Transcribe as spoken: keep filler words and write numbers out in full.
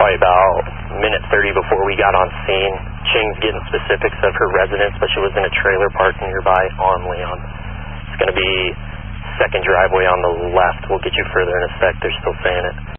probably about a minute thirty before we got on scene. Ching's getting specifics of her residence, but she was in a trailer parked nearby on Leon. It's going to be second driveway on the left. We'll get you further in a sec. They're still saying it.